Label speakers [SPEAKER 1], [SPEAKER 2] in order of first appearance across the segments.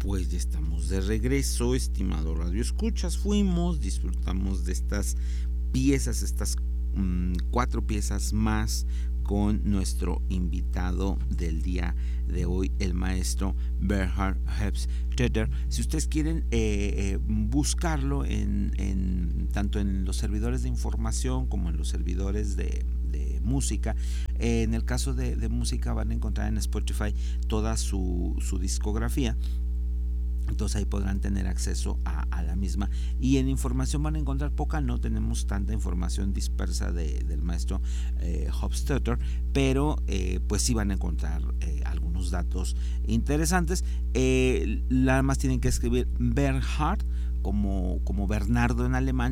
[SPEAKER 1] Pues ya estamos de regreso, estimado Radio Escuchas. Disfrutamos de estas piezas, estas 4 piezas más con nuestro invitado del día de hoy, el maestro Bernhard Hofstadter. Si ustedes quieren buscarlo tanto en los servidores de información como en los servidores de música, en el caso de música van a encontrar en Spotify toda su discografía. Entonces ahí podrán tener acceso a la misma, y en información van a encontrar poca. No tenemos tanta información dispersa del maestro Hofstadter, pero pues sí van a encontrar algunos datos interesantes. Nada más tienen que escribir Bernhard como Bernardo en alemán,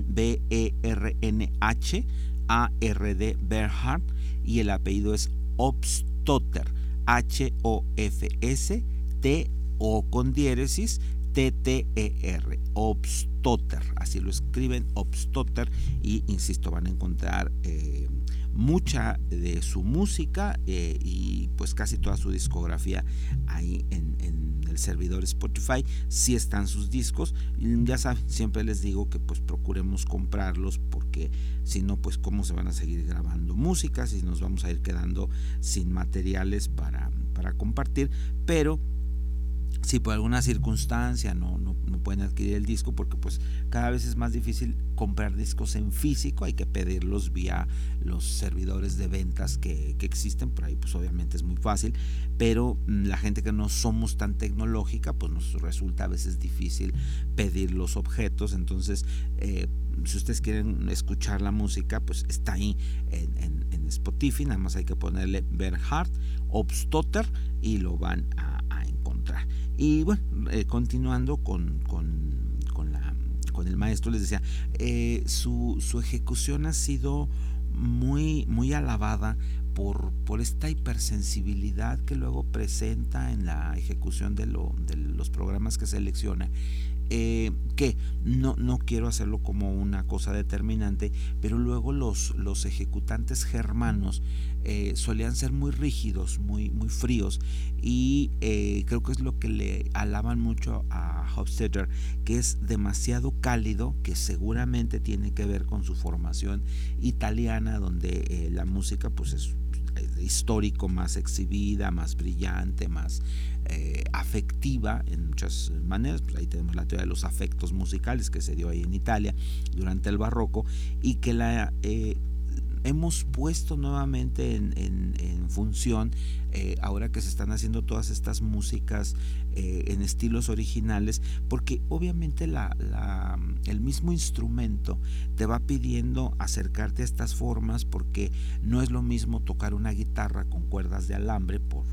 [SPEAKER 1] Bernhard, Bernhard, y el apellido es Hofstadter, Hofst o con diéresis TTER, Hofstadter, así lo escriben, Hofstadter. Y insisto, van a encontrar mucha de su música y pues casi toda su discografía ahí en el servidor Spotify. Si están sus discos, ya saben, siempre les digo que pues procuremos comprarlos, porque si no, pues cómo se van a seguir grabando música, si nos vamos a ir quedando sin materiales para compartir. Pero si por alguna circunstancia no pueden adquirir el disco, porque pues cada vez es más difícil comprar discos en físico, hay que pedirlos vía los servidores de ventas que existen por ahí, pues obviamente es muy fácil, pero la gente que no somos tan tecnológica, pues nos resulta a veces difícil pedir los objetos. Entonces si ustedes quieren escuchar la música, pues está ahí en Spotify, nada más hay que ponerle Bernhard Hofstadter y lo van a encontrar. Y bueno, continuando con el maestro, les decía, su ejecución ha sido muy alabada por esta hipersensibilidad que luego presenta en la ejecución de los programas que selecciona. Que no quiero hacerlo como una cosa determinante, pero luego los ejecutantes germanos solían ser muy rígidos, muy fríos, y creo que es lo que le alaban mucho a Hofstadter, que es demasiado cálido, que seguramente tiene que ver con su formación italiana, donde la música pues es histórico, más exhibida, más brillante, más afectiva en muchas maneras. Pues ahí tenemos la teoría de los afectos musicales que se dio ahí en Italia durante el barroco, y que la hemos puesto nuevamente en función ahora que se están haciendo todas estas músicas en estilos originales, porque obviamente el mismo instrumento te va pidiendo acercarte a estas formas, porque no es lo mismo tocar una guitarra con cuerdas de alambre, por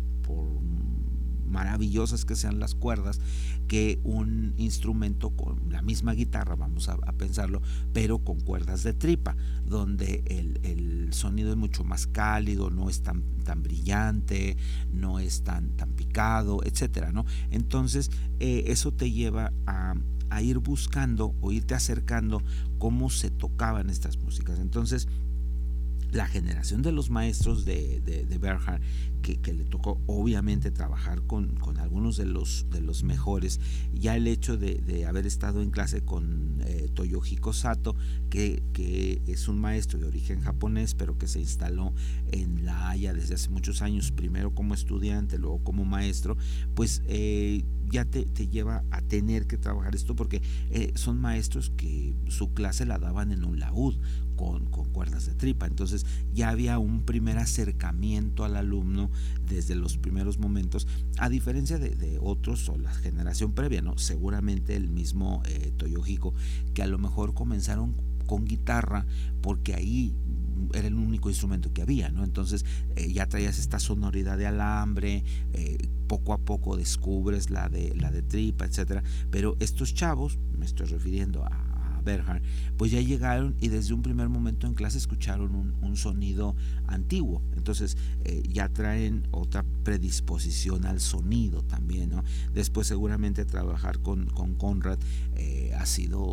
[SPEAKER 1] maravillosas que sean las cuerdas, que un instrumento con la misma guitarra, vamos a pensarlo, pero con cuerdas de tripa, donde el sonido es mucho más cálido, no es tan brillante, no es tan picado, etcétera, ¿no? Entonces eso te lleva a ir buscando o irte acercando cómo se tocaban estas músicas. Entonces la generación de los maestros de Bernhard, que le tocó obviamente trabajar con algunos de los mejores, ya el hecho de haber estado en clase con Toyohiko Sato, que es un maestro de origen japonés, pero que se instaló en La Haya desde hace muchos años, primero como estudiante, luego como maestro, pues ya te lleva a tener que trabajar esto, porque son maestros que su clase la daban en un laúd con cuerdas de tripa. Entonces ya había un primer acercamiento al alumno desde los primeros momentos, a diferencia de otros o la generación previa, ¿no? Seguramente el mismo Toyohiko, que a lo mejor comenzaron con guitarra porque ahí era el único instrumento que había, ¿no? Entonces ya traías esta sonoridad de alambre, poco a poco descubres la de tripa, etcétera. Pero estos chavos, me estoy refiriendo a Bernhard, pues ya llegaron y desde un primer momento en clase escucharon un sonido antiguo. Entonces ya traen otra predisposición al sonido también, ¿no? Después seguramente trabajar con Conrad ha sido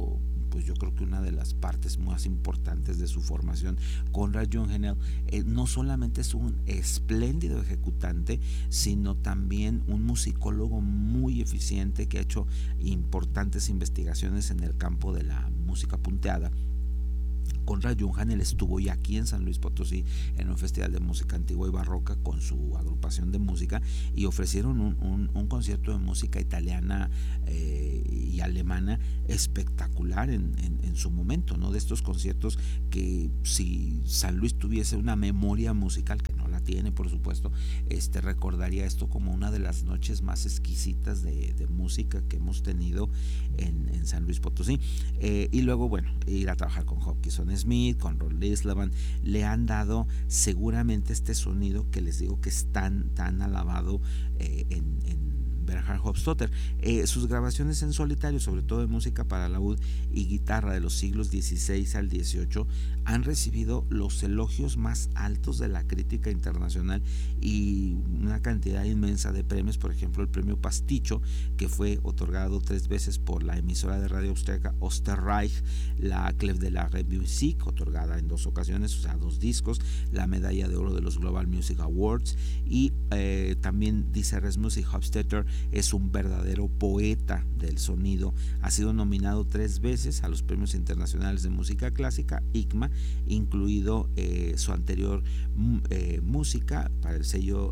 [SPEAKER 1] pues yo creo que una de las partes más importantes de su formación. Conrad Jungenel no solamente es un espléndido ejecutante, sino también un musicólogo muy eficiente que ha hecho importantes investigaciones en el campo de la música punteada. Conrad Jungenel estuvo ya aquí en San Luis Potosí en un festival de música antigua y barroca con su agrupación de música y ofrecieron un concierto de música italiana y alemana espectacular en su momento, ¿no? De estos conciertos que si San Luis tuviese una memoria musical, que no la tiene por supuesto, recordaría esto como una de las noches más exquisitas de música que hemos tenido en San Luis Potosí. Y luego, bueno, ir a trabajar con Hopkins Smith, con Rod Lislavan, le han dado seguramente este sonido que les digo que es tan alabado en Bernhard Hofstadter. Sus grabaciones en solitario, sobre todo de música para laúd y guitarra de los siglos XVI al XVIII, han recibido los elogios más altos de la crítica internacional y una cantidad inmensa de premios. Por ejemplo, el premio Pasticho, que fue otorgado 3 veces por la emisora de radio austríaca Österreich, la Clef de la Musik, otorgada en 2 ocasiones, o sea, 2 discos, la medalla de oro de los Global Music Awards, y también dice Rasmus Hofstadter es un verdadero poeta del sonido. Ha sido nominado 3 veces a los premios internacionales de música clásica ICMA, incluido su anterior música para el sello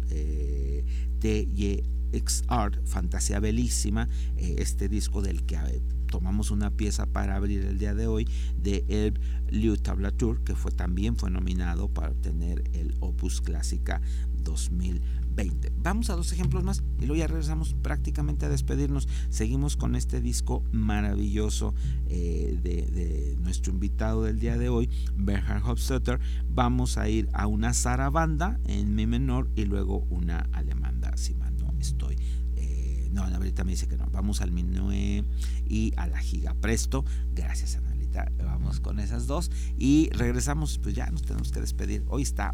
[SPEAKER 1] TJX Fantasía Bellísima, este disco del que tomamos una pieza para abrir el día de hoy, de Elbe Liedtablatur, que también fue nominado para obtener el Opus Clásica 2020. Vamos a 2 ejemplos más y luego ya regresamos prácticamente a despedirnos. Seguimos con este disco maravilloso de nuestro invitado del día de hoy, Bernhard Hofstadter. Vamos a ir a una zarabanda en mi menor y luego una alemanda, si mal no estoy. No, ahorita me dice que no. Vamos al minué y a la giga presto. Gracias, Anelita. Vamos con esas 2 y regresamos. Pues ya nos tenemos que despedir. Hoy está